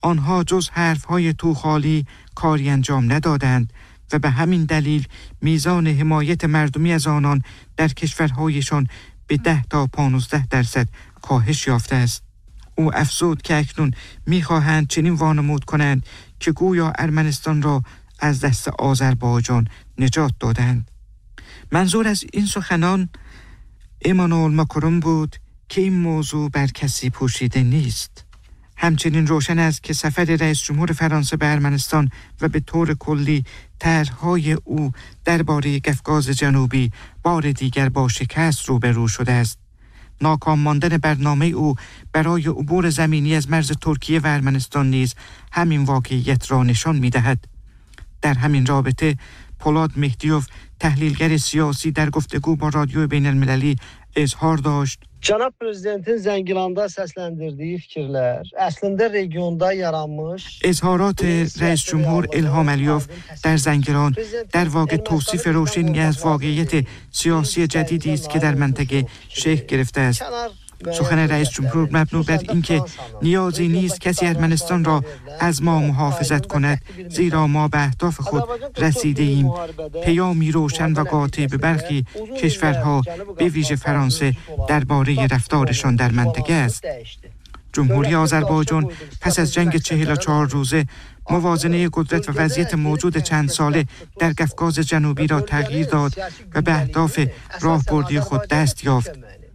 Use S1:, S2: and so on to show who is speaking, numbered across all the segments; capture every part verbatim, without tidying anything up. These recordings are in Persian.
S1: آنها جز حرفهای توخالی کاری انجام ندادند و به همین دلیل میزان حمایت مردمی از آنان در کشورهایشان به ده تا پانزده درصد کاهش یافته است. او افزود که اکنون میخواهند چنین وانمود کنند که گویا ارمنستان را از دست آذربایجان نجات دادند. منظور از این سخنان امانوئل ماکرون بود که این موضوع بر کسی پوشیده نیست. همچنین روشن است که سفر رئیس جمهور فرانسه به ارمنستان و به طور کلی طرح‌های او درباره قفقاز جنوبی بار دیگر با شکست روبرو شده است. ناکام ماندن برنامه او برای عبور زمینی از مرز ترکیه و ارمنستان نیز همین واقعیت را نشان می‌دهد. در همین رابطه پولاد مهدیوف تحلیلگر سیاسی در گفتگو با رادیو بین المللی اظهار داشت:
S2: Cənab Prezidentin Zəngilanda səsləndirdiyi fikirlər əslində regionda yaranmış
S1: اظهارات رئیس جمهور الهام علیوف در زنگیلان در واقع توصیف روشنی از واقعیت سیاسی جدیدی است که در منطقه شکل گرفته است. سخن رئیس جمهور مبنی بر اینکه نیازی نیست کسی ارمنستان را از ما محافظت کند، زیرا ما به اهداف خود رسیده ایم، پیامی روشن و قاطع به برخی کشورها به ویژه فرانسه درباره رفتارشان در منطقه است. جمهوری آذربایجان پس از جنگ چهل و چهار روزه موازنه قدرت و وضعیت موجود چند ساله در قفقاز جنوبی را تغییر داد و به اهداف راهبردی خود دست یافت.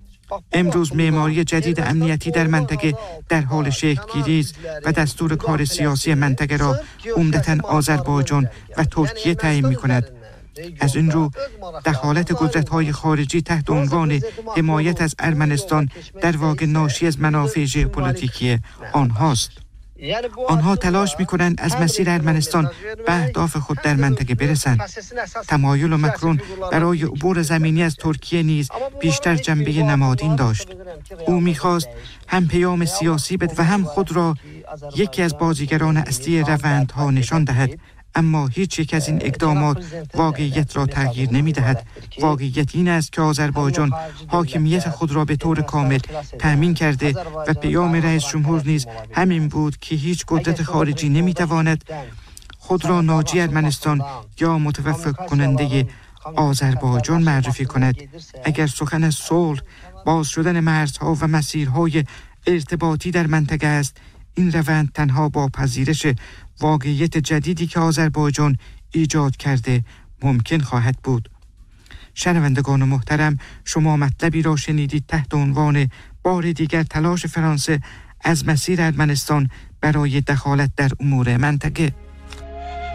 S1: امروز معماری جدید امنیتی در منطقه در حال شکل گیری است و دستور کار سیاسی منطقه را عمدتاً آذربایجان و ترکیه تعیین می‌کند. از این رو دخالت قدرت‌های خارجی تحت عنوان حمایت از ارمنستان در واقع ناشی از منافع ژئوپلیتیکی آنهاست. آنها تلاش می‌کنند از مسیر ارمنستان به اهداف خود در منطقه برسند. تمایل مکرون برای عبور زمینی از ترکیه نیز بیشتر جنبه نمادین داشت. او می‌خواست هم پیام سیاسی بده و هم خود را یکی از بازیگران اصلی روندها نشان دهد، اما هیچ یک از این اقدامات واقعیت را تغییر نمی‌دهد. واقعیت این است که آذربایجان حاکمیت خود را به طور کامل تأمین کرده و پیام رئیس جمهور نیز همین بود که هیچ قدرت خارجی نمی‌تواند خود را ناجی ارمنستان یا متوفق کننده آذربایجان معرفی کند. اگر سخن از صلح، باز شدن مرزها و مسیرهای ارتباطی در منطقه است، این روند تنها با پذیرش واقعیت جدیدی که آذربایجان ایجاد کرده ممکن خواهد بود. شنوندگان محترم، شما مطلبی را شنیدید تحت عنوان بار دیگر تلاش فرانسه از مسیر ارمنستان برای دخالت در امور منطقه.